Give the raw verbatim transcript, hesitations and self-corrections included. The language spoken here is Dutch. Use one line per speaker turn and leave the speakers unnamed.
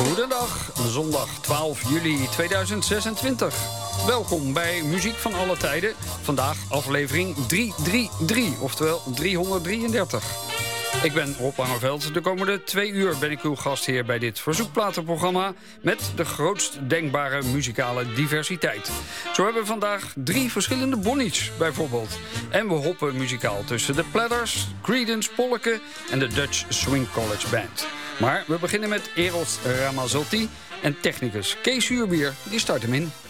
Goedendag, zondag twaalf juli tweeduizend zesentwintig. Welkom bij Muziek van alle tijden. Vandaag aflevering driehonderddrieëndertig, oftewel driehonderddrieëndertig. Ik ben Rob Langerveld. De komende twee uur ben ik uw gastheer bij dit verzoekplatenprogramma met de grootst denkbare muzikale diversiteit. Zo hebben we vandaag drie verschillende bonnies bijvoorbeeld. En we hoppen muzikaal tussen de Platters, Creedence, Polke en de Dutch Swing College Band. Maar we beginnen met Eros Ramazzotti en technicus Kees Zuurbier, die start hem in.